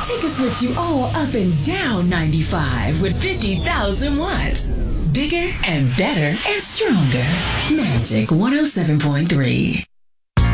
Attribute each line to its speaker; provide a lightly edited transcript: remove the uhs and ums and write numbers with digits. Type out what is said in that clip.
Speaker 1: Take us with you all up and down 95 with 50,000 watts. Bigger and better and stronger. Magic 107.3.